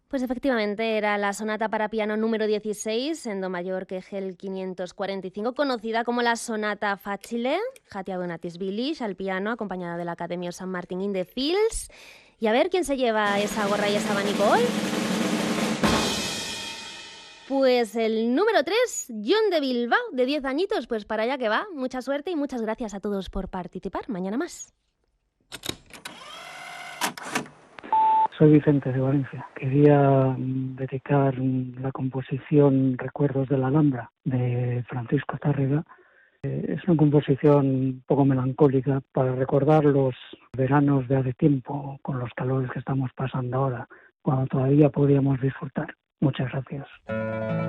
Pues efectivamente era la sonata para piano número 16 en do mayor Kegel 545, conocida como la sonata facile, Hatia Donatis Bilish al piano, acompañada del Academio San Martín in the Fields. Y a ver quién se lleva esa gorra y ese abanico hoy. Pues el número 3, John de Bilbao, de 10 añitos, pues para allá que va. Mucha suerte y muchas gracias a todos por participar. Mañana más. Soy Vicente de Valencia. Quería dedicar la composición Recuerdos de la Alhambra de Francisco Tárrega. Es una composición un poco melancólica para recordar los veranos de hace tiempo, con los calores que estamos pasando ahora, cuando todavía podíamos disfrutar. Muchas gracias.